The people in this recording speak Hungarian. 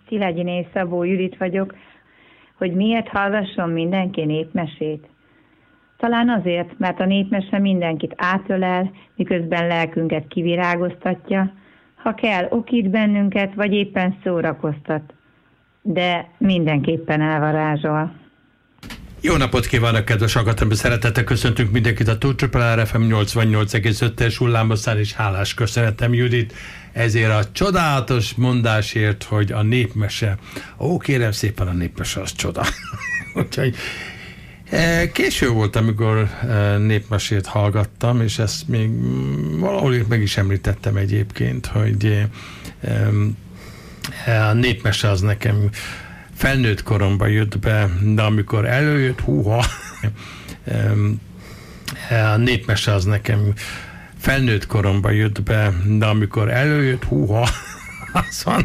Szilágyiné Szabó Judit vagyok, hogy miért hallgasson mindenki népmesét. Talán azért, mert a népmese mindenkit átölel, miközben lelkünket kivirágoztatja, ha kell, okít bennünket, vagy éppen szórakoztat. De mindenképpen elvarázsol. Jó napot kívánok, kedves hallgatók! Szeretettel köszöntünk mindenkit a Tóth FM 88,5-es hullámhosszán, és hálás köszönetem Judit ezért a csodálatos mondásért, hogy a népmese. Ó, kérem szépen, a népmese az csoda. Úgyhogy késő volt, amikor népmesét hallgattam, és ezt még valahol meg is említettem egyébként, hogy a népmese az nekem felnőtt koromban jött be, de amikor előjött, a népmese az nekem felnőtt koromban jött be, de amikor előjött, az van,